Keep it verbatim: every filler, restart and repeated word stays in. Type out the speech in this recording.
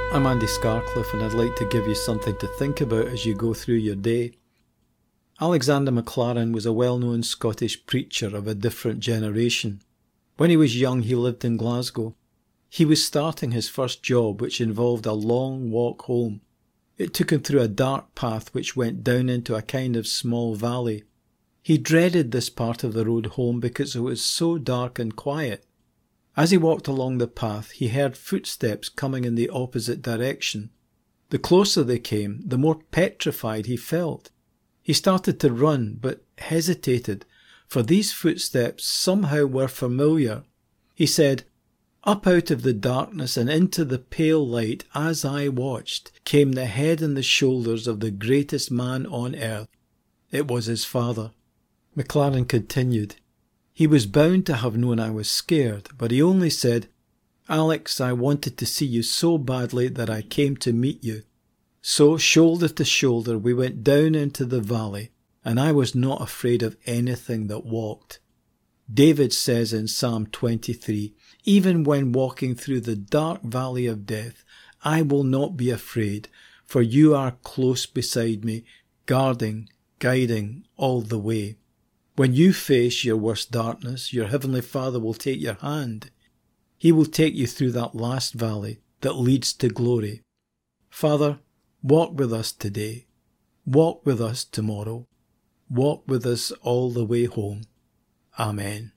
I'm Andy Scarcliffe, and I'd like to give you something to think about as you go through your day. Alexander MacLaren was a well-known Scottish preacher of a different generation. When he was young, he lived in Glasgow. He was starting his first job, which involved a long walk home. It took him through a dark path which went down into a kind of small valley. He dreaded this part of the road home because it was so dark and quiet. As he walked along the path, he heard footsteps coming in the opposite direction. The closer they came, the more petrified he felt. He started to run, but hesitated, for these footsteps somehow were familiar. He said, "Up out of the darkness and into the pale light, as I watched, came the head and the shoulders of the greatest man on earth." It was his father. MacLaren continued, "He was bound to have known I was scared, but he only said, 'Alex, I wanted to see you so badly that I came to meet you.' So, shoulder to shoulder, we went down into the valley, and I was not afraid of anything that walked." David says in Psalm twenty-three, "Even when walking through the dark valley of death, I will not be afraid, for you are close beside me, guarding, guiding all the way." When you face your worst darkness, your Heavenly Father will take your hand. He will take you through that last valley that leads to glory. Father, walk with us today. Walk with us tomorrow. Walk with us all the way home. Amen.